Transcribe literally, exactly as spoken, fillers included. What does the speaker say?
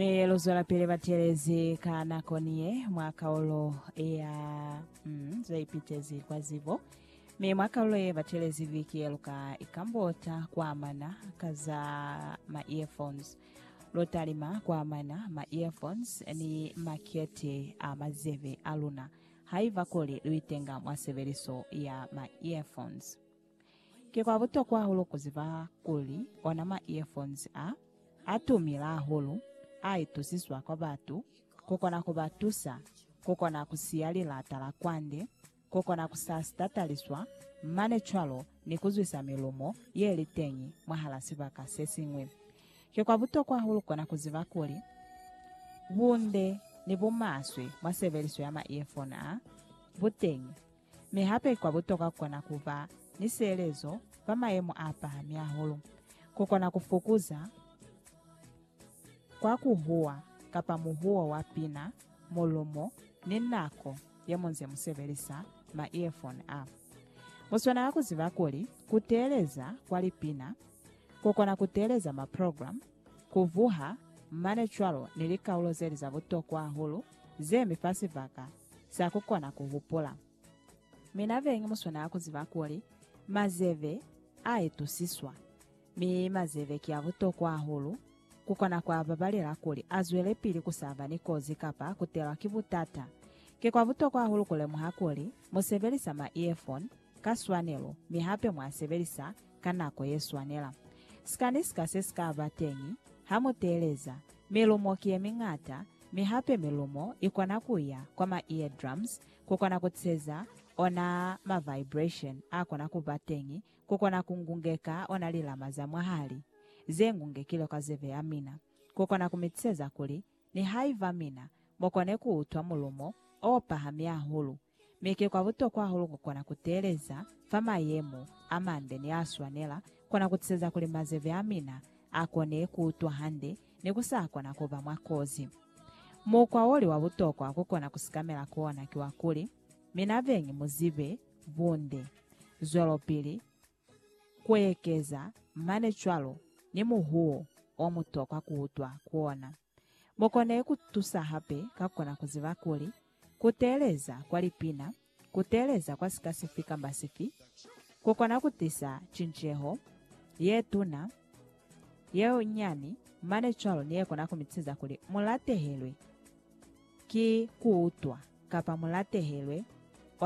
Melozola pele batelezi kana konie mwaka ulo ya mm, zaipitezi kwa zivo. Me mwaka ulo ya batelezi viki eluka ikambota kwa amana kaza ma earphones. Lotalima kwa amana ma earphones ni makiete amazeve aluna. Haiva kole luitenga mwaseveriso ya ma earphones. Kekwa buto kwa hulu kuziva kuli ona ma earphones a atumila hulu aitusiswa kwa batu koko na kubatusa koko na kusialila atala kwande koko na kusastataliswa mane chwalo ni kuzwisa milumo yeli tenyi mwahala sivaka sesingwe kekwa buto kwa hulu kona kuziva kuli bunde ni bumaswe mwaseveliswa ya ma earphone a butenyi mehape kwa buto kwa kona kuva ni selezo kama emu apa hamia hulu koko na kufukuza kwa kuhua kapa muhuo wapina mulumo ninako yemonze musevelisa ma earphone a muswana wako zivakuli kuteleza kwa lipina koko na kuteleza ma program kuvuha mane chwalo nilikaulo zeli za buto kwa hulu ze mifasi vaka sa kukona kuhupula minave ingi muswana wako zivakuli mazeve aetusiswa mi mazeve kia buto kwa hulu kukona kwa babalira kuli azwele pili kusava nikozi kapa kutela kibutata ke kwa buto kwa hulu kule muhakuli musebelisa ma earphone kaswanelo mihape mwasebelisa kanako yeswanela skaniska seska abatenyi hamuteleza milumo kie mingata mihape milumo ikona kuya kwa ma eardrums kukona kutseza ona ma vibration akona kubatenyi kukona kungungeka ona lila mazamwa hali zengunge kilo kazeve amina koko na kumitseza kuli ni haiva mina mokone kuutwa mulumo opa hamia hulu meke kwa buto kwa hulu koko na kuteleza fama yemu amande ni aswanela kona kutseza kuli mazeve amina akone kuutwa hande ni kusakwa na kuva mwakozi mokwa woli wa buto kwa koko na kusikamela kuona kiwa kuli mina vengi muzive bunde zwelopili kwekeza mane chwalo ni muhuo omutokwa kuutwa kuona mokone kutusa hape kakona kuziva kuli kuteleza kwa lipina kuteleza kwa sikasifika mbasifi kukona kutisa chincheho yetuna yeo nyani mane chwalo niye kona kumitiza kuli mulate helwe ki kuutwa kapa mulate helwe